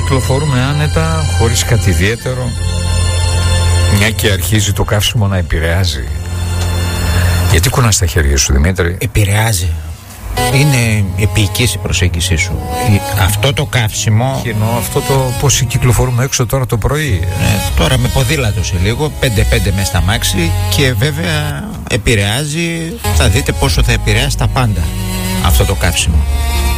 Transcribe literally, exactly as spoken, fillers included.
κυκλοφορούμε άνετα, χωρίς κάτι ιδιαίτερο, μια και αρχίζει το καύσιμο να επηρεάζει. Γιατί κουνάς τα χέρια σου, Δημήτρη? Επηρεάζει. Είναι επίοικης η προσέγγιση σου. Αυτό το καύσιμο. Και εννοώ αυτό το πώς κυκλοφορούμε έξω τώρα το πρωί. Ναι, τώρα με ποδήλατο σε λίγο, πέντε πέντε μες στα μάξι, και βέβαια επηρεάζει. Θα δείτε πόσο θα επηρεάσει τα πάντα αυτό το καύσιμο.